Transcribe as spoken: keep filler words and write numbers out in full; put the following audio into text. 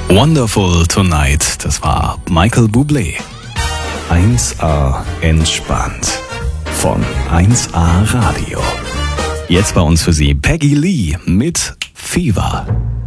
Wonderful Tonight, das war Michael Bublé. eins A entspannt von eins A Radio. Jetzt bei uns für Sie Peggy Lee mit Fever.